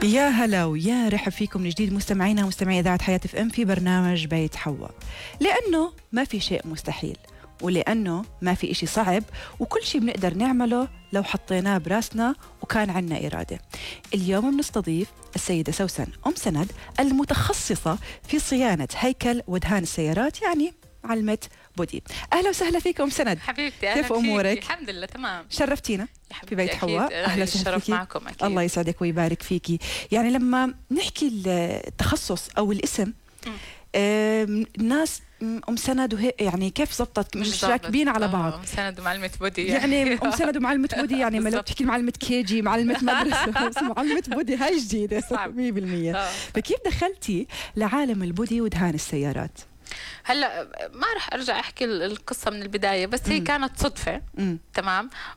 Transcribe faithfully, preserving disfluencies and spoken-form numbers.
يا هلا ويا رحب فيكم من جديد مستمعينا ومستمعي إذاعة حياة اف ام في برنامج بيت حواء. لأنه ما في شيء مستحيل، ولأنه ما في إشي صعب، وكل شيء بنقدر نعمله لو حطيناه براسنا وكان عنا إرادة. اليوم بنستضيف السيدة سوسن أم سند المتخصصة في صيانة هيكل ودهان السيارات، يعني علمة بودي. أهلا وسهلا فيكم سند. حبيبتي أهلا كيف أمورك؟ الحمد لله تمام. شرفتينا في بيت حواء. أهلا وسهلا فيكي. معكم أكيد. الله يسعدك ويبارك فيكي. يعني لما نحكي التخصص أو الاسم الناس أم سند وهيك، يعني كيف زبطت؟ مش راكبين على بعض. أم سند ومعلمة بودي يعني أم سند ومعلمة بودي، يعني ما بتحكي معلمة كيجي، معلمة مدرسة، بس معلمة بودي هاي جديدة مية بالمية. فكيف دخلتي لعالم البودي ودهان السيارات؟ هلا ما رح ارجع احكي القصه من البدايه، بس هي مم. كانت صدفه. مم. تمام.